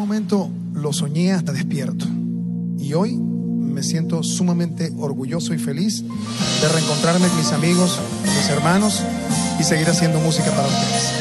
momento lo soñé hasta despierto. Y hoy me siento sumamente orgulloso y feliz de reencontrarme con mis amigos, mis hermanos y seguir haciendo música para ustedes.